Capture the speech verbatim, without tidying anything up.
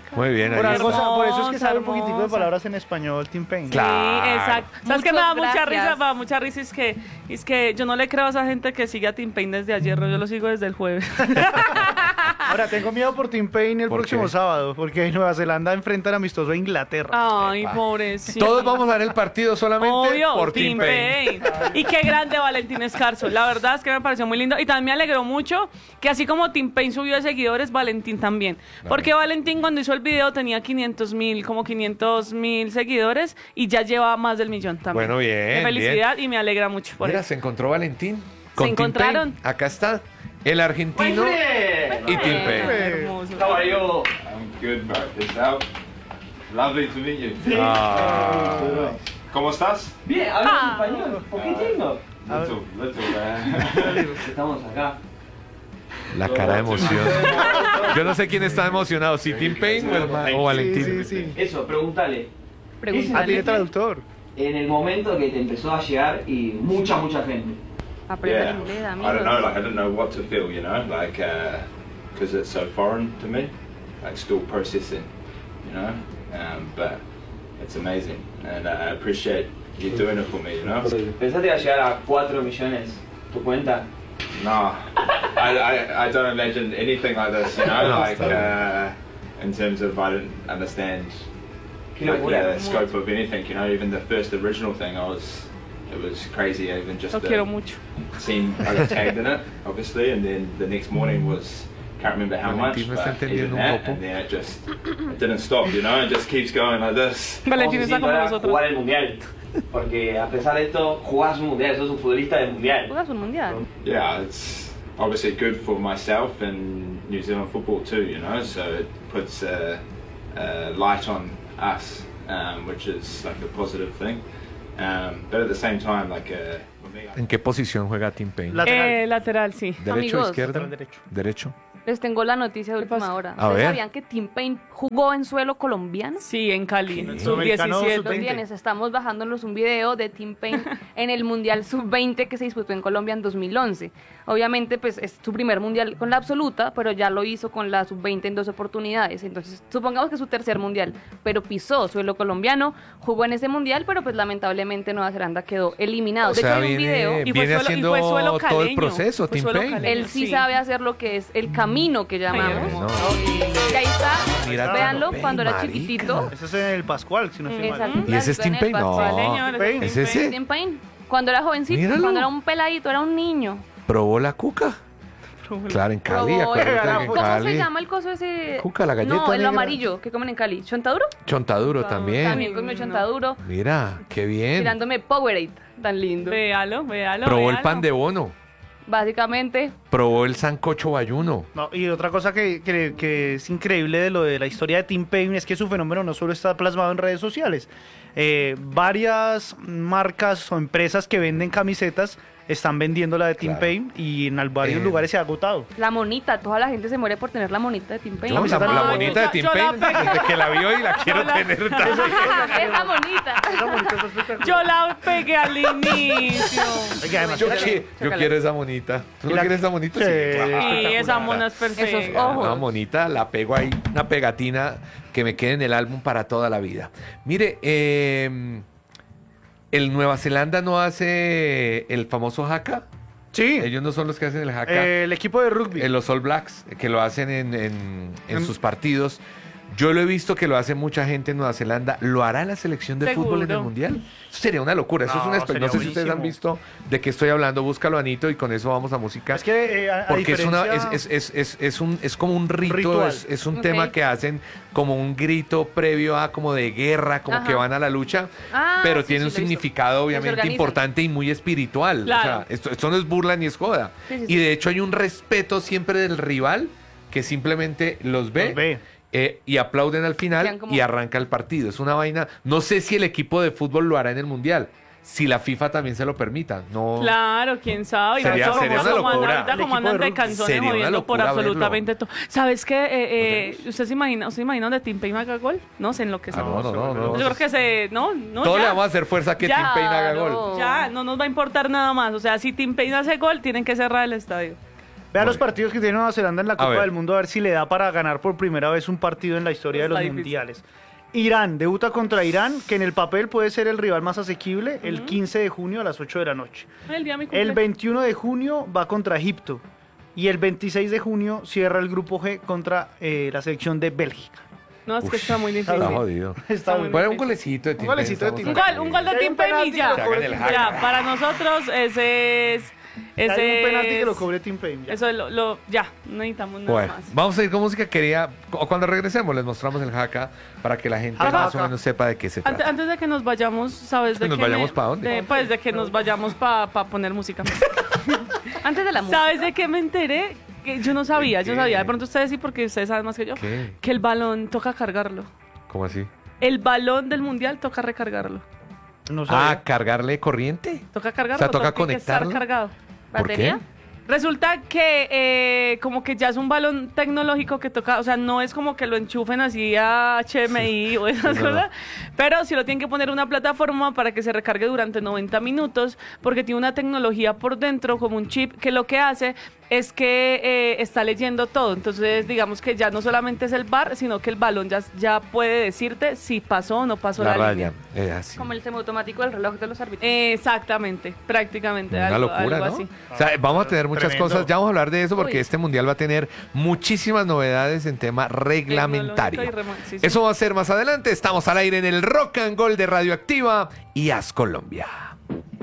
Muy bien, Por, ahí algo, está. por eso es que sabe un poquitico de hermosa. palabras en español, Tim Payne. Claro. Sí, exacto. ¿Sabes qué me da Muchas mucha gracias. risa? Me da mucha risa es que, es que yo no le creo a esa gente que sigue a Tim Payne desde ayer, yo lo sigo desde el jueves. Ahora, tengo miedo por Tim Payne el ¿Por próximo qué? sábado, porque Nueva Zelanda enfrenta al amistoso a Inglaterra. Ay, pobrecito. Todos vamos a ver el partido solamente Obvio, por Tim Tim Payne. Payne. Y qué grande Valentín Escarzo. La verdad es que me pareció muy lindo. Y también me alegró mucho que así como Tim Payne subió de seguidores, Valentín también. Porque Valentín cuando hizo el video tenía quinientos mil, como quinientos mil seguidores y ya lleva más del millón también. Bueno, bien, Qué felicidad y me alegra mucho por Mira, eso. se encontró Valentín con Tim encontraron. Payne. Acá está el argentino y Tim Eh, Payne. hermoso. How are you? I'm good, bro. Yourself? Lovely to meet you. Ah, ¿Cómo estás? Bien, hablas Ah. español, poquitito. Little, little, uh, Estamos acá. la cara de emoción. Yo no sé quién está emocionado, si Tim Payne o, el ma- o Valentín. Sí, sí, sí. Eso, pregúntale. Ah, tiene traductor. En el momento que te empezó a llegar y mucha, mucha gente. Aprender yeah. inglés, I amigos. don't know, like I don't know what to feel, you know, like because it's so foreign to me, like still processing, you know, um, but it's amazing, and I appreciate you doing it for me, you know. ¿Pensaste que iba a llegar a cuatro millones tu cuenta? No, I, I, I don't imagine anything like this, you know, No, like está bien. uh, in terms of I don't understand Qué like, locura. the scope of anything, you know, even the first original thing, I was, it was crazy, even just Lo the quiero mucho. scene, I got tagged in it, obviously, and then the next morning was, can't remember how much, Valentín me está but entendiendo even un that, poco. and then it just, it didn't stop, you know, it just keeps going like this. Valentín está como ahora nosotros. jugar el mundial. Porque a pesar de esto, jugás un mundial, sos un futbolista del mundial. Juegas un mundial. Yeah, it's obviously good for myself and New Zealand football too, you know, so it puts a, a light on us, um, which is like a positive thing, um, but at the same time, like uh, for me, I- ¿En qué posición juega Tim Payne? Lateral. Eh, lateral, sí. ¿Derecho, Amigos. izquierdo? Lateral derecho. Derecho. Les tengo la noticia de última pasa? hora. A ¿Ustedes ver. sabían que Tim Payne jugó en suelo colombiano? Sí, en Cali. ¿Qué? Sub Sudamericano, diecisiete. sub veinte. Bienes, estamos bajándonos un video de Tim Payne en el Mundial sub veinte que se disputó en Colombia en dos mil once. Obviamente, pues es su primer Mundial con la absoluta, pero ya lo hizo con la sub veinte en dos oportunidades. Entonces, supongamos que es su tercer Mundial, pero pisó suelo colombiano, jugó en ese Mundial, pero pues lamentablemente Nueva Zelanda quedó eliminado. O De sea, hecho, hay un viene, video. Y fue viene suelo- y haciendo fue suelo todo el caleño. proceso, Fue Tim suelo Payne. caleño. Él sí, Sí. sabe hacer lo que es el camino que llamamos. hermoso. No. Y ahí está, Mira, véanlo, Tim cuando Payne, era marica. chiquitito. Ese es en el Pascual, si no estoy mal. Exacto. ¿Y ese es Tim Payne? No. Caleño, Tim eres Payne. ¿Es ese? Tim Payne. Cuando era jovencito, Míralo. cuando era un peladito, era un niño. ¿Probó la cuca? Claro, en Cali, Probó- acuérdate que en ¿Cómo se Cali. llama el coso ese? Cuca, la galleta No, el negra. amarillo que comen en Cali. ¿Chontaduro? Chontaduro también. También comió chontaduro. Mira, qué bien. Tirándome Powerade. Tan lindo. Véalo, véalo. Probó el véalo. pan de bono. Básicamente, Probó el sancocho bayuno. No, y otra cosa que, que- que es increíble de lo de la historia de Tim Payne es que su fenómeno no solo está plasmado en redes sociales. Eh, varias marcas o empresas que venden camisetas están vendiendo la de Tim Claro. Payne y en al- varios Eh. lugares se ha agotado. la monita. Toda la gente se muere por tener la monita de Tim Payne. Yo, la, camiseta la no, monita de yo- Tim yo la Payne, desde que la vio y la quiero la- tener también. Esa monita. Esa bonita está espectacular. Yo la pegué al inicio. Oiga, además, Yo, mira, qui- yo quiero esa monita. ¿Tú no Y la- quieres esa monita? Sí, claro. Y espectacular. esa mona es perfecta. Esos ojos. Una monita, la pego ahí, una pegatina que me quede en el álbum para toda la vida. Mire, eh, el Nueva Zelanda no hace el famoso haka. sí, Ellos no son los que hacen el haka. eh, el equipo de rugby. Eh, los All Blacks, que lo hacen en, en- en En- sus partidos. Yo lo he visto que lo hace mucha gente en Nueva Zelanda. ¿Lo hará la selección de Seguro. fútbol en el Mundial? Eso sería una locura. Eso No, es un espe- sería No sé si ustedes han buenísimo. visto de qué estoy hablando. Búscalo, Anito, y con eso vamos a música. Es que eh, a- a Porque es, una, es, diferencia- es, es, es, es un, es como un rito, Ritual. es, es un Ok. tema que hacen como un grito previo a como de guerra, como Ajá. que van a la lucha, Ah, pero sí, tiene sí, un lo he visto. significado Se obviamente organizan. importante y muy espiritual. Claro. O sea, esto, esto no es burla ni es joda. Sí, sí, Y sí. de hecho hay un respeto siempre del rival que simplemente los ve. Los ve. eh, y aplauden al final Quedan como- y arranca el partido. Es una vaina. No sé si el equipo de fútbol lo hará en el Mundial. Si la FIFA también se lo permita. No. Claro, quién sabe. Y Sería- nosotros sería como una andan- locura. ahorita El como equipo andan de de rugby. canzones Sería una jodiendo por locura absolutamente todo. ¿Sabes qué? Eh, eh, ¿Usted se imagina, usted se imagina donde Tim Payne haga gol? No sé en lo que Ah, no, no, no, no. Yo creo que se. No, no. Todos ya. le vamos a hacer fuerza a que Ya, Tim Payne haga no. gol. Ya, no nos va a importar nada más. O sea, si Tim Payne hace gol, tienen que cerrar el estadio. Vea Muy los bien. partidos que tiene Nueva Zelanda en la A Copa ver. del Mundo, a ver si le da para ganar por primera vez un partido en la historia de los Está difícil. mundiales. Irán, debuta contra Irán, que en el papel puede ser el rival más asequible, el quince de junio a las ocho de la noche. El día de mi cumple. El veintiuno de junio va contra Egipto. Y el veintiséis de junio cierra el grupo G contra eh, la selección de Bélgica. No, es que Ush, está muy difícil. Está jodido. Está muy Bueno, un difícil. golecito de Tim Un golecito de Payne, Tim Un estamos gol, un gol de Hay un Tim Payne y penalti ya. que lo cobre Tim Payne. Ya, para nosotros ese es... Ese Hay un penalti que es- lo cobre Tim Payne. ya. Eso es lo, lo- ya, no necesitamos nada Bueno, más. vamos a ir con música. Quería, cu- cuando regresemos, les mostramos el jaca para que la gente Jaca, más o jaca. menos sepa de qué se Antes, trata. antes de que nos vayamos, ¿sabes de ¿Nos qué vayamos me- pa' dónde? de- pues de que nos vayamos para poner música. Antes de la música. ¿Sabes de qué me enteré? Que yo no sabía, ¿De yo qué? no sabía. De pronto ustedes sí, porque ustedes saben más que yo. ¿Qué? Que el balón toca cargarlo. ¿Cómo así? El balón del mundial toca recargarlo. No sabía. Ah, ¿cargarle corriente? Toca cargarlo. O sea, toca tiene que estar conectarlo. cargado. ¿Por ¿Batería? qué? Resulta que eh, como que ya es un balón tecnológico que toca, o sea, no es como que lo enchufen así a H M I o esas Sí, no, cosas, pero sí lo tienen que poner en una plataforma para que se recargue durante noventa minutos, porque tiene una tecnología por dentro, como un chip, que lo que hace es que eh, está leyendo todo. Entonces, digamos que ya no solamente es el bar, sino que el balón ya, ya puede decirte si pasó o no pasó la, La línea. raya. Eh, así. Como el semiautomático del reloj de los árbitros. Exactamente, prácticamente. Una algo- locura, algo ¿no? así. O sea, vamos a tener muchas Tremendo. cosas. Ya vamos a hablar de eso porque Uy. este mundial va a tener muchísimas novedades en tema reglamentario. Tecnológico y remo- sí, sí. Eso va a ser más adelante. Estamos al aire en el Rock and Roll de Radioactiva y Haz Colombia.